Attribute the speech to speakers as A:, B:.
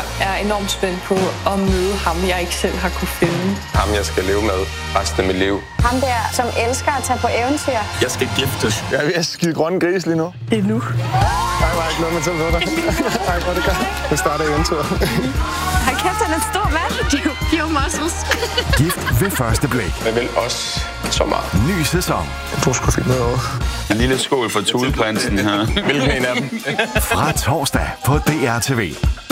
A: er enormt spændt på at møde ham, jeg ikke selv har kunne finde.
B: Ham, jeg skal leve med resten af mit liv.
C: Ham der, som elsker at tage på eventyr.
D: Jeg skal giftes.
E: Jeg er ved at skide grønne gris lige nu.
A: Det er nu.
E: Nej, var ikke noget med til dig. Nej, hvor det gør. Det starter eventyret.
C: Hold kæft, han er en stor mand. De er jo muscles.
F: Gift ved første blik.
B: Jeg vil også så meget.
F: Ny sæson.
E: Du skulle finde noget over.
D: En lille skål for Thuleprinsen her. Hvilken en af dem?
F: Fra torsdag på DR TV.